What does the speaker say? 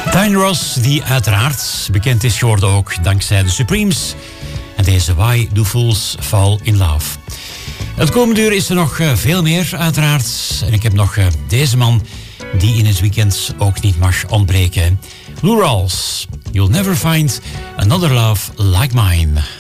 Diana Ross, die uiteraard bekend is geworden ook dankzij de Supremes. En deze Why Do Fools Fall In Love. Het komende uur is er nog veel meer uiteraard. En ik heb nog deze man die in het weekend ook niet mag ontbreken. Lou Rawls, You'll Never Find Another Love Like Mine.